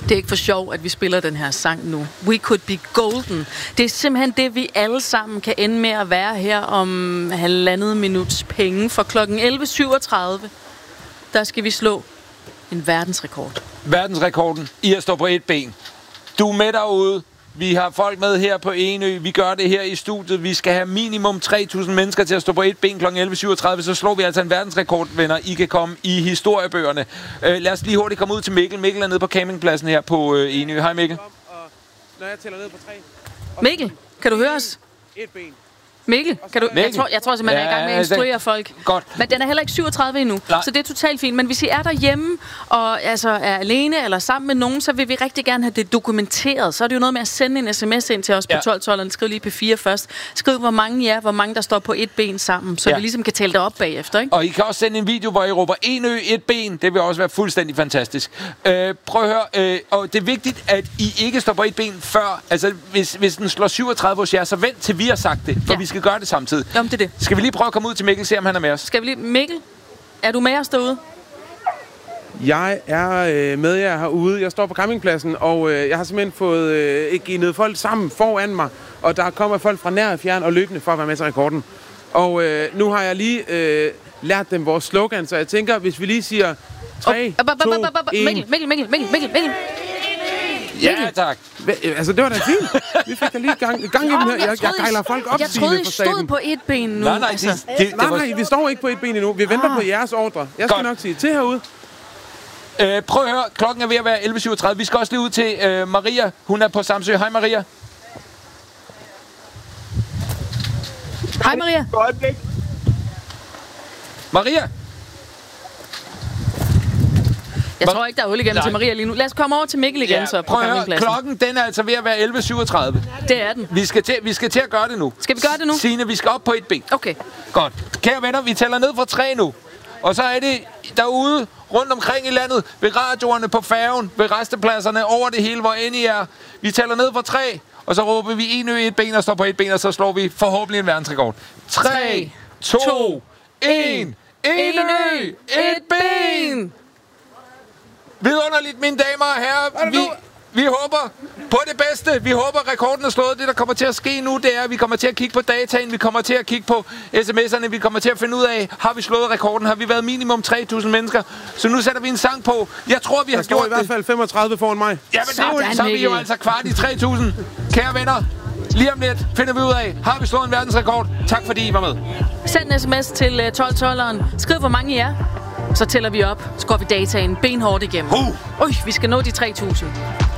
Det er ikke for sjov, at vi spiller den her sang nu. We could be golden. Det er simpelthen det, vi alle sammen kan ende med at være her om 1,5 minuts penge. For klokken 11.37, der skal vi slå en verdensrekord. Verdensrekorden i at stå på et ben. Du er med derude. Vi har folk med her på Enø. Vi gør det her i studiet. Vi skal have minimum 3.000 mennesker til at stå på et ben kl. 11.37. Så slår vi altså en verdensrekord, venner. I kan komme i historiebøgerne. Lad os lige hurtigt komme ud til Mikkel. Mikkel er nede på campingpladsen her på Enø. Hej Mikkel. Når jeg tæller ned på 3. Mikkel, kan du høre os? Et ben. Mikkel, kan du... Mikkel? Jeg tror simpelthen, jeg er i gang med at instruere folk. Godt. Men den er heller ikke 37 endnu, så det er totalt fint. Men hvis I er derhjemme og altså er alene eller sammen med nogen, så vil vi rigtig gerne have det dokumenteret. Så er det jo noget med at sende en sms ind til os på 1212'eren. Skriv lige P4 først. Skriv, hvor mange I er, hvor mange der står på et ben sammen, så vi ligesom kan tælle det op bagefter, ikke? Og I kan også sende en video, hvor I råber Enø et ben. Det vil også være fuldstændig fantastisk. Prøv at høre, og det er vigtigt, at I ikke står på et ben før. Altså, hvis den slår 37 hos jer, så vent til vi har sagt det, for vi skal gøre det samtidig. Jamen, det er det. Skal vi lige prøve at komme ud til Mikkel, se om han er med os? Skal vi lige... Mikkel, er du med os derude? Jeg er med jer herude. Jeg står på campingpladsen, og jeg har simpelthen fået givet folk sammen foran mig. Og der kommer folk fra nær og fjern og løbende for at være med til rekorden. Og nu har jeg lige lært dem vores slogan, så jeg tænker, hvis vi lige siger 3, 2, 1... Mikkel. Ja, tak. Altså, det var da fint. Vi fik da lige gang i den her. Jeg gejler folk op. Jeg troede, I stod på et ben nu. Nej, nej, vi står ikke på et ben endnu. Vi venter på jeres ordre. Jeg skal nok sige til herude. Prøv at høre, klokken er ved at være 11.37. Vi skal også lige ud til Maria. Hun er på Samsø. Hej Maria. Hej Maria. Maria. Jeg tror ikke, der er hul igennem til Maria lige nu. Lad os komme over til Mikkel igen, så på campingpladsen. Klokken den er altså ved at være 11.37. Det er den. Vi skal til at gøre det nu. Skal vi gøre det nu? Signe, vi skal op på et ben. Okay. Godt. Kære venner, vi tæller ned fra 3 nu. Og så er det derude, rundt omkring i landet, ved radioerne, på færgen, ved restepladserne, over det hele, hvor end I er. Vi tæller ned fra 3, og så råber vi Enø et ben og står på et ben, og så slår vi forhåbentlig en verdensrekord. 3, 2, 1. Enø et ben! Vidunderligt, mine damer og herrer. Vi håber på det bedste. Vi håber, rekorden er slået. Det, der kommer til at ske nu, det er, at vi kommer til at kigge på dataen. Vi kommer til at kigge på sms'erne. Vi kommer til at finde ud af, har vi slået rekorden? Har vi været minimum 3.000 mennesker? Så nu sætter vi en sang på. Jeg tror, vi har gjort det. Der står i hvert fald 35 foran mig. Ja, men så er vi jo altså kvart i 3.000. Kære venner, lige om lidt finder vi ud af, har vi slået en verdensrekord? Tak fordi I var med. Send en sms til 1212'eren. Skriv, hvor mange I er. Så tæller vi op. Så går vi dataen benhårdt igennem. Vi skal nå de 3.000.